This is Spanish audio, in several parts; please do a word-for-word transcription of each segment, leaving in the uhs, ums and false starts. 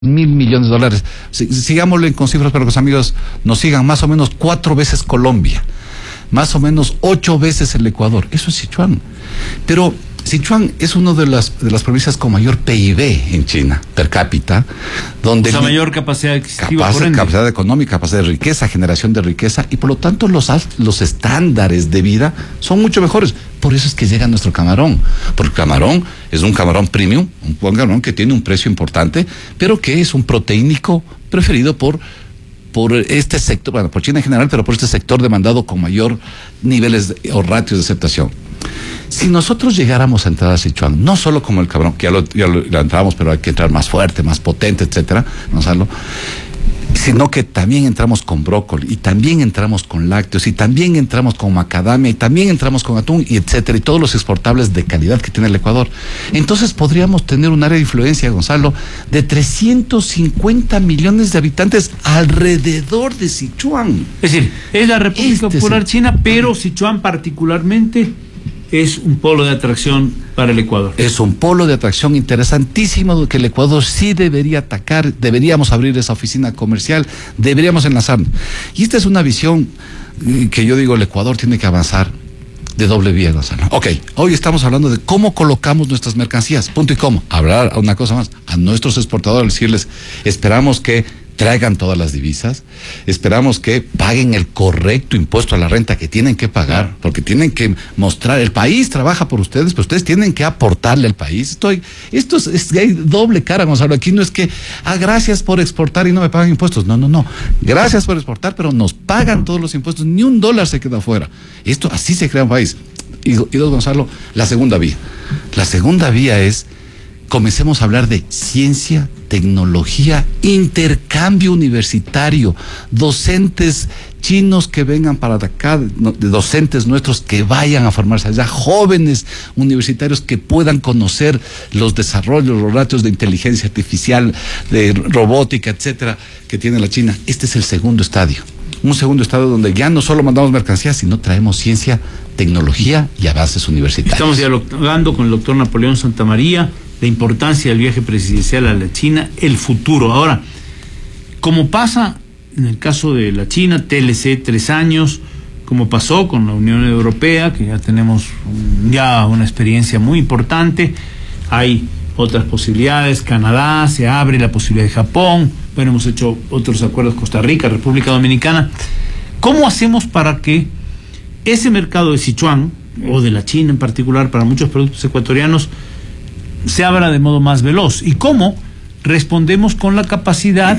mil millones de dólares. Sigámosle con cifras para que los amigos nos sigan. Más o menos cuatro veces Colombia, más o menos ocho veces el Ecuador. Eso es Sichuan. Pero Sichuan es una de las, de las provincias con mayor P I B en China, per cápita, donde... O sea, mayor capacidad adquisitiva, capaz, capacidad económica, capacidad de riqueza, generación de riqueza, y por lo tanto los, los estándares de vida son mucho mejores. Por eso es que llega nuestro camarón, porque camarón es un camarón premium, un camarón que tiene un precio importante, pero que es un proteínico preferido por... por este sector, bueno, por China en general, pero por este sector demandado con mayor niveles de, o ratios de aceptación. Si nosotros llegáramos a entrar a Sichuan, no solo como el cabrón, que ya lo, ya lo, ya entramos, pero hay que entrar más fuerte, más potente, etcétera, no solo, sino que también entramos con brócoli, y también entramos con lácteos, y también entramos con macadamia, y también entramos con atún, y etcétera, y todos los exportables de calidad que tiene el Ecuador. Entonces podríamos tener un área de influencia, Gonzalo, de trescientos cincuenta millones de habitantes alrededor de Sichuan. Es decir, es la República Este Popular es el... China, pero Sichuan particularmente es un polo de atracción para el Ecuador. Es un polo de atracción interesantísimo que el Ecuador sí debería atacar, deberíamos abrir esa oficina comercial, deberíamos enlazarnos. Y esta es una visión que yo digo, el Ecuador tiene que avanzar de doble vía, Gonzalo. Ok, hoy estamos hablando de cómo colocamos nuestras mercancías, punto y coma. Hablar una cosa más, a nuestros exportadores, decirles, esperamos que traigan todas las divisas, esperamos que paguen el correcto impuesto a la renta que tienen que pagar, porque tienen que mostrar, el país trabaja por ustedes, pero ustedes tienen que aportarle al país. Estoy, esto es, es hay doble cara, Gonzalo. Aquí no es que, ah, gracias por exportar y no me pagan impuestos. No, no, no. Gracias por exportar, pero nos pagan todos los impuestos, ni un dólar se queda afuera. Esto, así se crea un país. Y, y dos, Gonzalo, la segunda vía. La segunda vía es, comencemos a hablar de ciencia, tecnología, intercambio universitario, docentes chinos que vengan para acá, docentes nuestros que vayan a formarse allá, jóvenes universitarios que puedan conocer los desarrollos, los ratios de inteligencia artificial, de robótica, etcétera, que tiene la China. Este es el segundo estadio. Un segundo estadio donde ya no solo mandamos mercancías, sino traemos ciencia, tecnología y avances universitarios. Estamos dialogando con el doctor Napoleón Santamaría, la importancia del viaje presidencial a la China, el futuro. Ahora, como pasa en el caso de la China, T L C tres años, como pasó con la Unión Europea, que ya tenemos un, ya una experiencia muy importante, hay otras posibilidades, Canadá, se abre la posibilidad de Japón, bueno, hemos hecho otros acuerdos, Costa Rica, República Dominicana. ¿Cómo hacemos para que ese mercado de Sichuan, o de la China en particular, para muchos productos ecuatorianos, se abra de modo más veloz? ¿Y cómo respondemos con la capacidad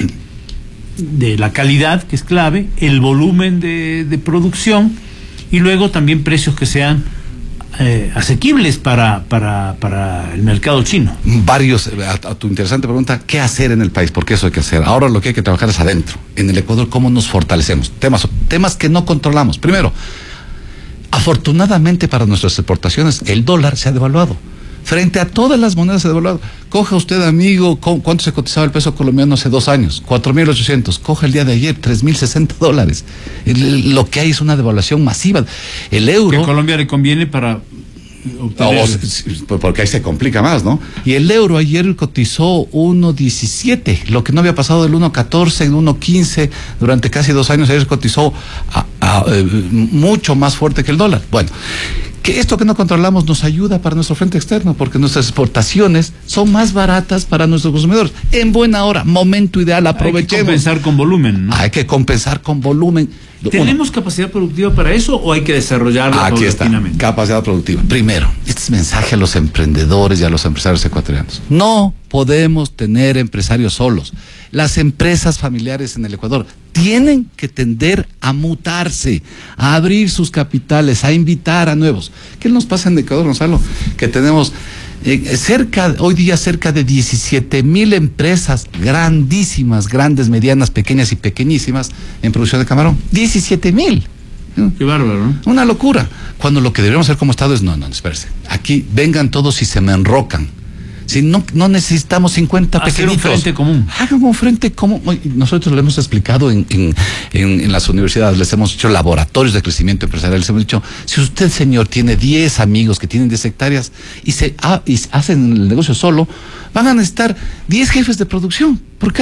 de la calidad, que es clave, el volumen de, de producción, y luego también precios que sean eh, asequibles para, para, para el mercado chino? Varios, a, a tu interesante pregunta, ¿qué hacer en el país? Porque eso hay que hacer. Ahora lo que hay que trabajar es adentro. En el Ecuador, ¿cómo nos fortalecemos? Temas, temas que no controlamos. Primero, afortunadamente para nuestras exportaciones, el dólar se ha devaluado. Frente a todas las monedas se ha devaluado. Coja usted, amigo, ¿cuánto se cotizaba el peso colombiano hace dos años? cuatro mil ochocientos. Coja el día de ayer, tres mil sesenta dólares. El, lo que hay es una devaluación masiva. El euro... Que a Colombia le conviene para obtener... Oh, porque ahí se complica más, ¿no? Y el euro ayer cotizó uno diecisiete, lo que no había pasado del uno catorce, uno quince, durante casi dos años. Ayer cotizó a, a, a, mucho más fuerte que el dólar. Bueno, que esto que no controlamos nos ayuda para nuestro frente externo, porque nuestras exportaciones son más baratas para nuestros consumidores. En buena hora, momento ideal, aprovechemos. Hay que compensar con volumen, ¿no? Hay que compensar con volumen. ¿Tenemos Uno. capacidad productiva para eso o hay que desarrollarla Aquí está, capacidad productiva. Primero, este es mensaje a los emprendedores y a los empresarios ecuatorianos. No podemos tener empresarios solos. Las empresas familiares en el Ecuador tienen que tender a mutarse, a abrir sus capitales, a invitar a nuevos. ¿Qué nos pasa en Ecuador, Gonzalo? Que tenemos eh, cerca, hoy día cerca de diecisiete mil empresas grandísimas, grandes, medianas, pequeñas y pequeñísimas en producción de camarón. diecisiete mil. Qué bárbaro, ¿no? Una locura. Cuando lo que deberíamos hacer como Estado es, no, no, espérese. Aquí vengan todos y se me enrocan. Si no, no necesitamos cincuenta Hacer pequeñitos. un frente común. Hagan un frente común. Nosotros lo hemos explicado en, en, en, en las universidades, les hemos hecho laboratorios de crecimiento empresarial, les hemos dicho, si usted, señor, tiene diez amigos que tienen diez hectáreas y se ah, y hacen el negocio solo, van a necesitar diez jefes de producción. ¿Por qué?